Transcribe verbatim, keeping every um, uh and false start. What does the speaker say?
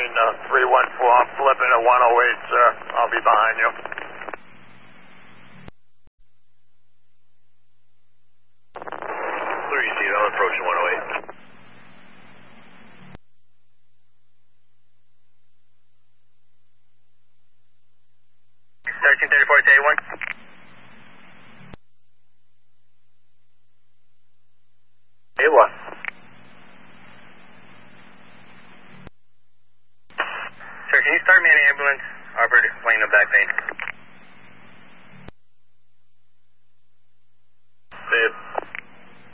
thirteen, uh, three one four, I'm flipping at one oh eight, sir. I'll be behind you. three seat, I'm approaching one oh eight. thirteen thirty-four to A one. A one. Sir, can you start me an ambulance? Operator, Plano back main.